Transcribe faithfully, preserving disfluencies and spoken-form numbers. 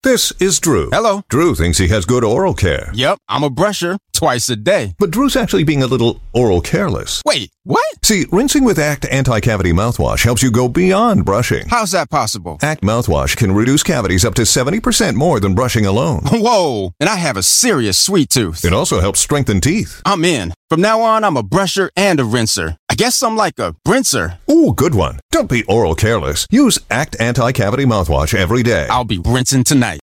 This is Drew. Hello. Drew thinks he has good oral care. Yep, I'm a brusher twice a day. But Drew's actually being a little oral careless. Wait, what? See, rinsing with Act Anti-Cavity Mouthwash helps you go beyond brushing. How's that possible? Act Mouthwash can reduce cavities up to seventy percent more than brushing alone. Whoa, and I have a serious sweet tooth. It also helps strengthen teeth. I'm in. From now on, I'm a brusher and a rinser. I guess I'm like a brincer. Ooh, good one. Don't be oral careless. Use Act Anti-Cavity Mouthwash every day. I'll be rinsing tonight.